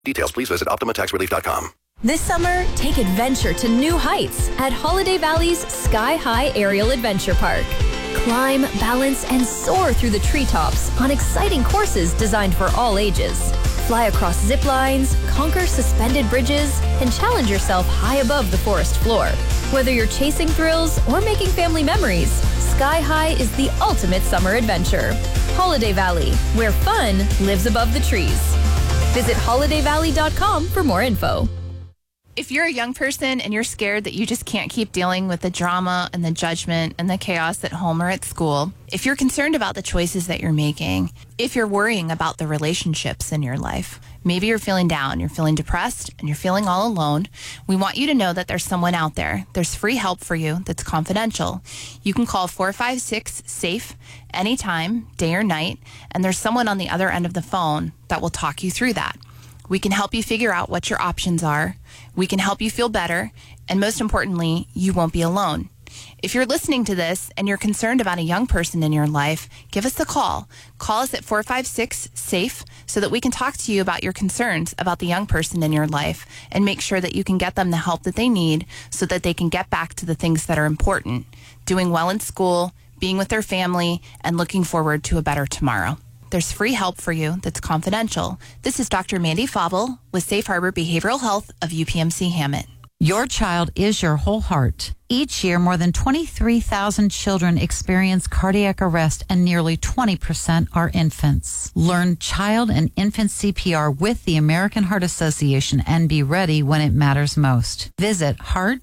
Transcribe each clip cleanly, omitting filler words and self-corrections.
Details, please visit OptimaTaxRelief.com. This summer, take adventure to new heights at Holiday Valley's Sky High Aerial Adventure Park. Climb, balance, and soar through the treetops on exciting courses designed for all ages. Fly across zip lines, conquer suspended bridges, and challenge yourself high above the forest floor. Whether you're chasing thrills or making family memories, Sky High is the ultimate summer adventure. Holiday Valley, where fun lives above the trees. Visit holidayvalley.com for more info. If you're a young person and you're scared that you just can't keep dealing with the drama and the judgment and the chaos at home or at school, if you're concerned about the choices that you're making, if you're worrying about the relationships in your life, maybe you're feeling down, you're feeling depressed, and you're feeling all alone, we want you to know that there's someone out there. There's free help for you that's confidential. You can call 456-SAFE anytime, day or night, and there's someone on the other end of the phone that will talk you through that. We can help you figure out what your options are. We can help you feel better. And most importantly, you won't be alone. If you're listening to this and you're concerned about a young person in your life, give us a call. Call us at 456-SAFE so that we can talk to you about your concerns about the young person in your life and make sure that you can get them the help that they need so that they can get back to the things that are important, doing well in school, being with their family, and looking forward to a better tomorrow. There's free help for you that's confidential. This is Dr. Mandy Fauble with Safe Harbor Behavioral Health of UPMC Hammett. Your child is your whole heart. Each year, more than 23,000 children experience cardiac arrest, and nearly 20% are infants. Learn child and infant CPR with the American Heart Association and be ready when it matters most. Visit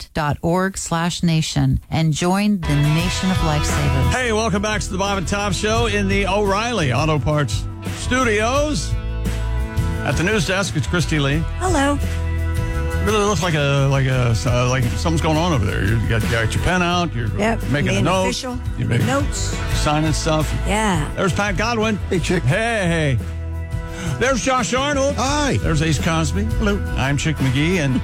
heart.org/nation and join the nation of lifesavers. Hey, welcome back to the Bob and Tom Show in the O'Reilly Auto Parts Studios. At the news desk, it's Christy Lee. Hello. Really looks like like something's going on over there. You got your pen out. You're making a note. Official. You're making notes. Signing stuff. Yeah. There's Pat Godwin. Hey, chick. Hey. There's Josh Arnold. Hi. There's Ace Cosby. Hello. I'm Chick McGee. And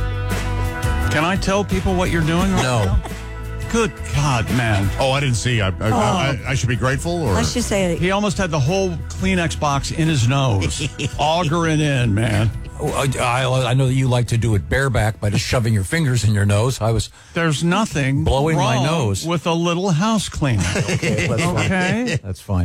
can I tell people what you're doing right No. now? Good God, man. Oh, I didn't see. I should be grateful? Or? Let's just say He almost had the whole Kleenex box in his nose. Augering in, man. I know that you like to do it bareback by just shoving your fingers in your nose. There's nothing blowing wrong my nose with a little house cleaner. Okay, that's Okay. fine. That's fine.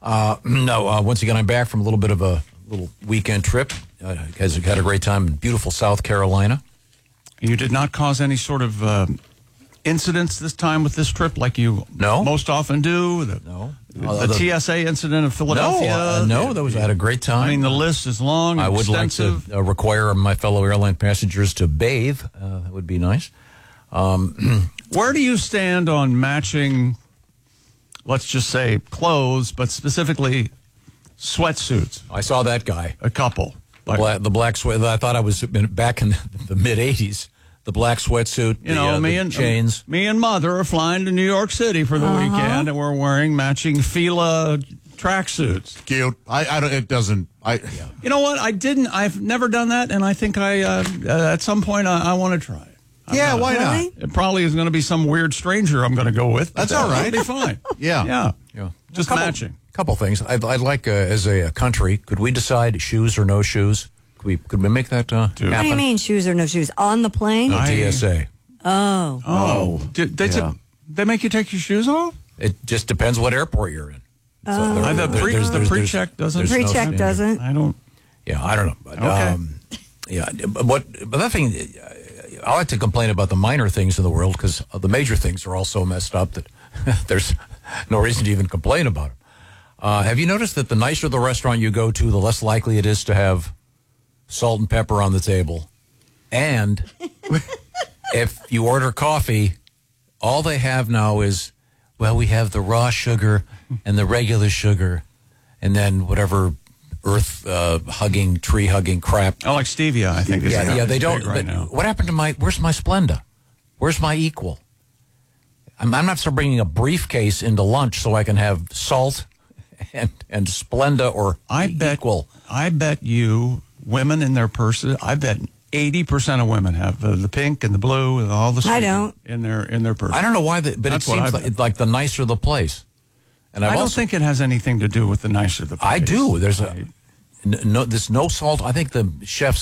Once again, I'm back from a little bit of a little weekend trip. Guys had a great time in beautiful South Carolina. You did not cause any sort of incidents this time with this trip like you most often do? The TSA incident of Philadelphia? I had a great time. I mean, the list is long, I would extensive. like to require my fellow airline passengers to bathe. That would be nice. Where do you stand on matching, let's just say, clothes, but specifically sweatsuits? I saw that guy. A couple. The black sweat. I thought I was back in the mid-'80s. The black sweatsuit, chains. Me and Mother are flying to New York City for the weekend, and we're wearing matching Fila tracksuits. Cute. It doesn't. You know what? I've never done that, and I think at some point I want to try it. Why not? It probably is going to be some weird stranger I'm going to go with. That's all right. It'll be fine. Yeah. Just matching. Couple things. I'd like, as a country, could we decide shoes or no shoes? Could we make that happen? What do you mean, shoes or no shoes? On the plane? No TSA. Oh. They make you take your shoes off? It just depends what airport you're in. The pre-check doesn't? Pre-check doesn't? I don't. Yeah, I don't know. But, okay. But that thing, I like to complain about the minor things in the world because the major things are all so messed up that there's no reason to even complain about them. Have you noticed that the nicer the restaurant you go to, the less likely it is to have salt and pepper on the table? And if you order coffee, all they have now is, we have the raw sugar and the regular sugar and then whatever earth-hugging, tree-hugging crap. Oh, like stevia, I think. They don't. Right now. What happened to where's my Splenda? Where's my Equal? I'm not start bringing a briefcase into lunch so I can have salt and Splenda or Equal. I bet you women in their purses, I bet 80% of women have the pink and the blue and all the I don't. in their purse. I don't know why, but it seems like the nicer the place. And I don't think it has anything to do with the nicer the place. I do. no salt. I think the chefs